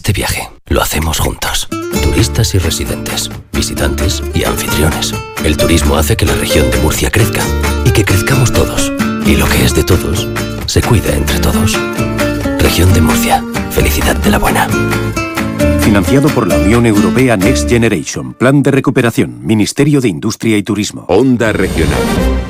Este viaje lo hacemos juntos. Turistas y residentes, visitantes y anfitriones. El turismo hace que la región de Murcia crezca y que crezcamos todos. Y lo que es de todos, se cuida entre todos. Región de Murcia. Felicidad de la buena. Financiado por la Unión Europea Next Generation. Plan de recuperación. Ministerio de Industria y Turismo. Onda Regional.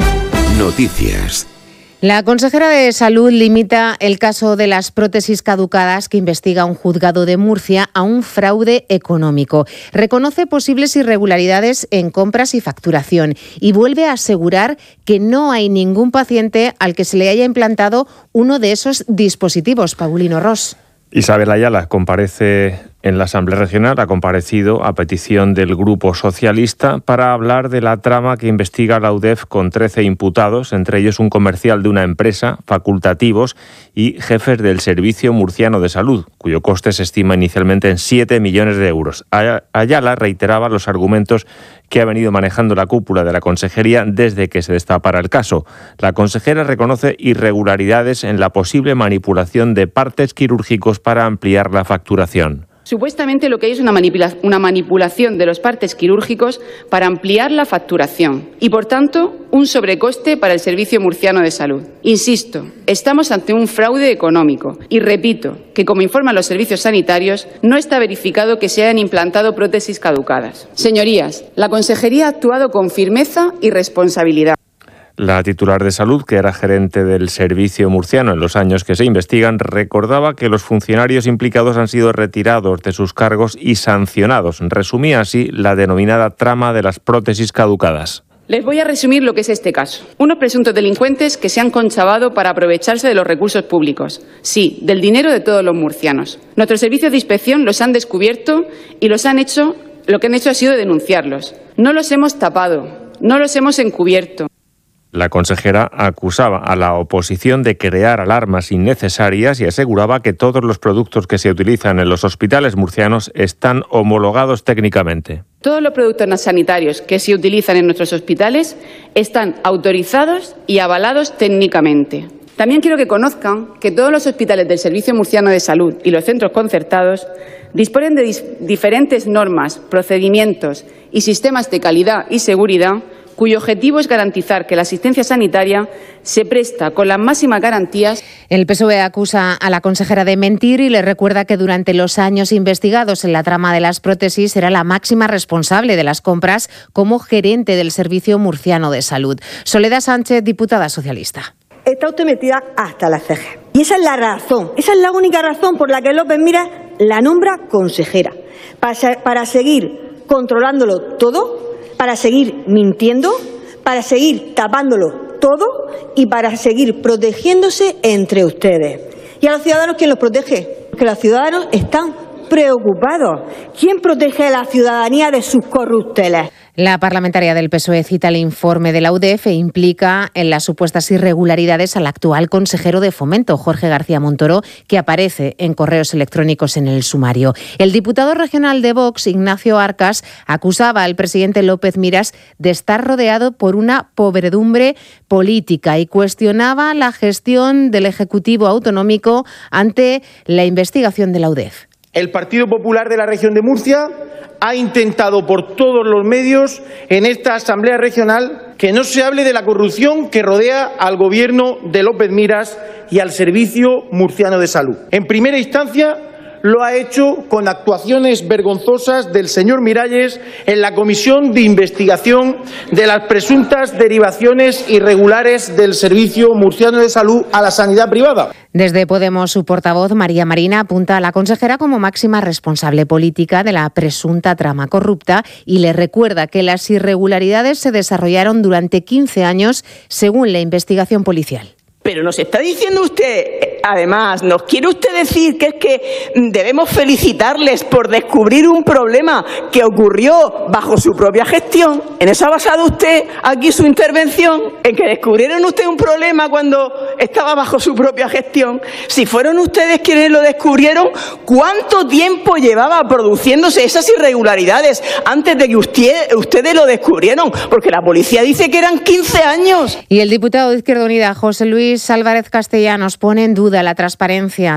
Noticias. La consejera de Salud limita el caso de las prótesis caducadas que investiga un juzgado de Murcia a un fraude económico. Reconoce posibles irregularidades en compras y facturación y vuelve a asegurar que no hay ningún paciente al que se le haya implantado uno de esos dispositivos. Paulino Ros. Isabel Ayala comparece en la Asamblea Regional, ha comparecido a petición del Grupo Socialista para hablar de la trama que investiga la UDEF con 13 imputados, entre ellos un comercial de una empresa, facultativos y jefes del Servicio Murciano de Salud, cuyo coste se estima inicialmente en 7 millones de euros. Ayala reiteraba los argumentos que ha venido manejando la cúpula de la consejería desde que se destapara el caso. La consejera reconoce irregularidades en la posible manipulación de partes quirúrgicos para ampliar la facturación. Supuestamente lo que hay es una manipulación de los partes quirúrgicos para ampliar la facturación y, por tanto, un sobrecoste para el Servicio Murciano de Salud. Insisto, estamos ante un fraude económico y repito que, como informan los servicios sanitarios, no está verificado que se hayan implantado prótesis caducadas. Señorías, la Consejería ha actuado con firmeza y responsabilidad. La titular de Salud, que era gerente del Servicio Murciano en los años que se investigan, recordaba que los funcionarios implicados han sido retirados de sus cargos y sancionados. Resumía así la denominada trama de las prótesis caducadas. Les voy a resumir lo que es este caso. Unos presuntos delincuentes que se han conchavado para aprovecharse de los recursos públicos. Sí, del dinero de todos los murcianos. Nuestros servicios de inspección los han descubierto y lo que han hecho ha sido denunciarlos. No los hemos tapado, no los hemos encubierto. La consejera acusaba a la oposición de crear alarmas innecesarias y aseguraba que todos los productos que se utilizan en los hospitales murcianos están homologados técnicamente. Todos los productos sanitarios que se utilizan en nuestros hospitales están autorizados y avalados técnicamente. También quiero que conozcan que todos los hospitales del Servicio Murciano de Salud y los centros concertados disponen de diferentes normas, procedimientos y sistemas de calidad y seguridad cuyo objetivo es garantizar que la asistencia sanitaria se presta con las máximas garantías. El PSOE acusa a la consejera de mentir y le recuerda que durante los años investigados en la trama de las prótesis era la máxima responsable de las compras como gerente del Servicio Murciano de Salud. Soledad Sánchez, diputada socialista. Está usted metida hasta las cejas. Y esa es la razón, esa es la única razón por la que López Miras la nombra consejera. Para seguir controlándolo todo, para seguir mintiendo, para seguir tapándolo todo y para seguir protegiéndose entre ustedes. ¿Y a los ciudadanos quién los protege? Porque los ciudadanos están preocupados. ¿Quién protege a la ciudadanía de sus corrupteles? La parlamentaria del PSOE cita el informe de la UDEF e implica en las supuestas irregularidades al actual consejero de Fomento, Jorge García Montoro, que aparece en correos electrónicos en el sumario. El diputado regional de Vox, Ignacio Arcas, acusaba al presidente López Miras de estar rodeado por una podredumbre política y cuestionaba la gestión del Ejecutivo autonómico ante la investigación de la UDEF. El Partido Popular de la región de Murcia ha intentado por todos los medios en esta Asamblea Regional que no se hable de la corrupción que rodea al Gobierno de López Miras y al Servicio Murciano de Salud. En primera instancia, lo ha hecho con actuaciones vergonzosas del señor Miralles en la comisión de investigación de las presuntas derivaciones irregulares del Servicio Murciano de Salud a la sanidad privada. Desde Podemos, su portavoz, María Marina, apunta a la consejera como máxima responsable política de la presunta trama corrupta y le recuerda que las irregularidades se desarrollaron durante 15 años, según la investigación policial. Pero nos está diciendo usted, además, ¿nos quiere usted decir que es que debemos felicitarles por descubrir un problema que ocurrió bajo su propia gestión? ¿En eso ha basado usted aquí su intervención? ¿En que descubrieron usted un problema cuando estaba bajo su propia gestión? Si fueron ustedes quienes lo descubrieron, ¿cuánto tiempo llevaba produciéndose esas irregularidades antes de que ustedes lo descubrieron? Porque la policía dice que eran 15 años. Y el diputado de Izquierda Unida, José Luis Álvarez Castellanos, pone en duda la transparencia